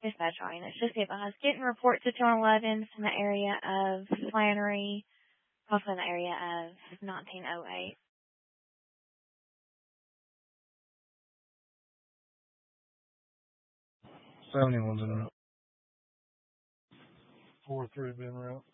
Dispatch line. It's just advised. Getting reports to 211s in the area of Flannery, also in the area of 1908. 71's in 4-3 Ben route.